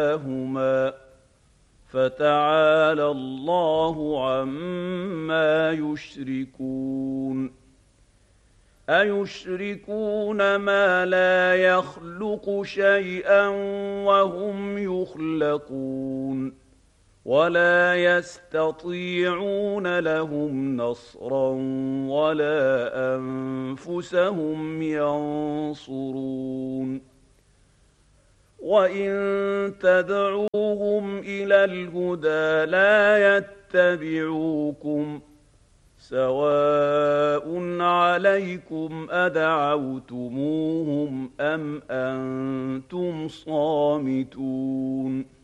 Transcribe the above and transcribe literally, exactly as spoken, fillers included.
هما فتعالى الله عما يشركون أيشركون ما لا يخلق شيئا وهم يخلقون ولا يستطيعون لهم نصرا ولا أنفسهم ينصرون وإن تدعوهم إلى الهدى لا يتبعوكم سواء عليكم أدعوتموهم أم أنتم صامتون